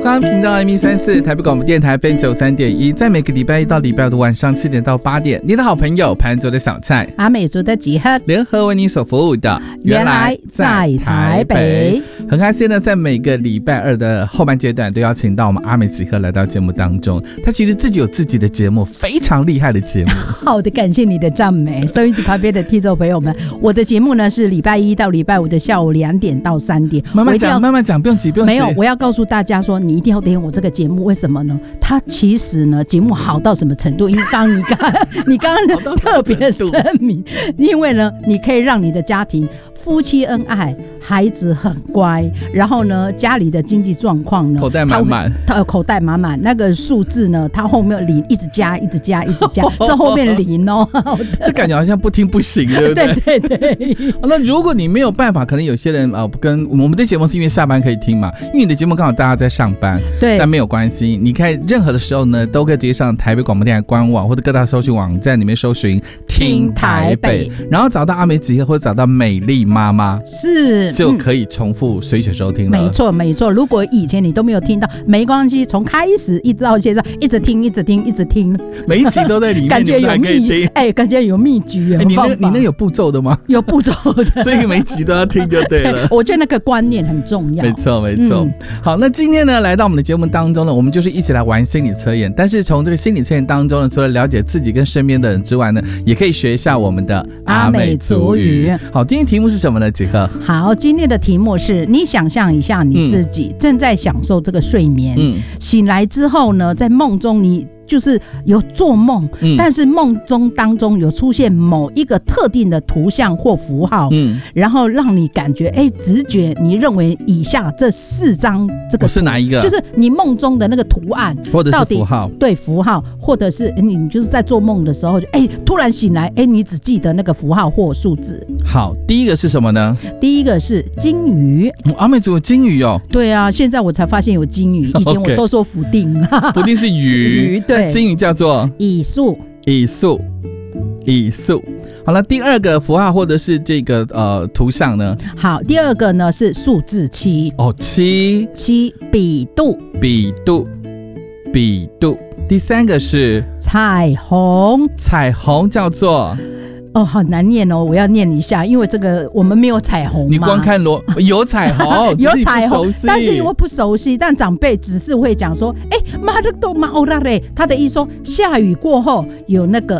中央频道 M134 台北广播电台 FM93.1，在每个礼拜一到礼拜五的晚上7点到8点，你的好朋友潘卓的小菜、 阿美族的集合， 联合为你所服务的原来在台北。 很开心呢，在每个礼拜二的后半阶段都邀请到我们阿美集合来到节目当中。他其实自己有自己的节目，非常厉害的节目。 好的，感谢你的赞美。收音机旁边的听众朋友们，我的节目呢是礼拜一到礼拜五的下午2点到3点。 慢慢讲，慢慢讲，不用急，不用急。 没有，我要告诉大家说，你一定要听我这个节目，为什么呢？它其实呢，节目好到什么程度？因为你刚刚特别声明，因为呢，你可以让你的家庭夫妻恩爱，孩子很乖，然后呢，家里的经济状况呢， 口袋满满， 口袋满满，那个数字呢，它后面零一直加，一直加，一直加，是后面0哦。 这感觉好像不听不行，对不对？ 对对对。 那如果你没有办法，可能有些人跟我们的节目是因为下班可以听嘛，因为你的节目刚好大家在上班， 对， 但没有关系，你可以任何的时候呢，都可以直接上台北广播电台官网或者各大搜寻网站里面搜寻听台北，然后找到阿美集合或者找到美丽妈妈， 是就可以重复随选收听了。 没错没错，如果以前你都没有听到，没关系，从开始一直到现在，一直听一直听一直听， 每一集都在里面， 感觉有秘感觉有秘诀。 你那有步骤的吗？ 有步骤的， 所以每一集都要听就对了。 我觉得那个观念很重要。 没错没错。好，那今天呢，来到我们的节目当中呢，我们就是一起来玩心理测验。但是从这个心理测验当中呢，除了了解自己跟身边的人之外呢，也可以学一下我们的阿美族语。好，今天题目是什么呢？几个？ 好，今天的题目是你想象一下你自己正在享受这个睡眠，醒来之后呢，在梦中你就是有做梦，但是梦中当中有出现某一个特定的图像或符号，然后让你感觉直觉你认为以下这4张这个是哪一个？ 就是你梦中的那个图案或者是符号， 对，符号，或者是你就是在做梦的时候突然醒来你只记得那个符号或数字。 好，第一个是什么呢？ 第一个是金鱼。 阿美族有金鱼哦。对啊，现在我才发现有金鱼，以前我都说福定福定是鱼对， 金鱼叫做蚁素。 好了，第二个符号或者是这个图像呢？ 好，第二个呢是数字7。7比度。第三个是彩虹叫做好难念哦，我要念一下，因为这个我们没有彩虹嘛。 你光看有彩虹， 有彩虹，但是我不熟悉。但长辈只是会讲说，妈的都妈欧拉嘞，他的意思说下雨过后有那个